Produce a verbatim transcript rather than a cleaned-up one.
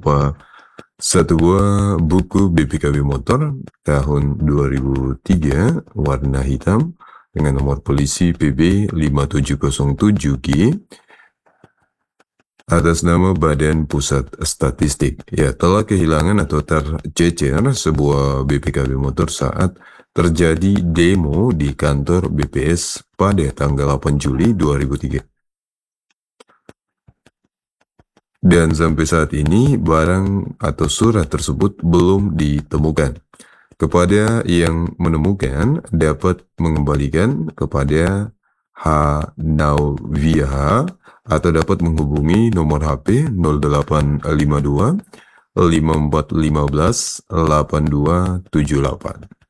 berupa satu buah buku B P K B motor tahun dua ribu tiga warna hitam dengan nomor polisi P B lima tujuh nol tujuh G atas nama Badan Pusat Statistik. Ya, telah kehilangan atau tercecer sebuah B P K B motor saat terjadi demo di kantor B P S pada tanggal delapan Juli dua ribu tiga. Dan sampai saat ini barang atau surat tersebut belum ditemukan. Kepada yang menemukan dapat mengembalikan kepada H Nauviah atau dapat menghubungi nomor H P nol delapan lima dua lima empat satu lima delapan dua tujuh delapan.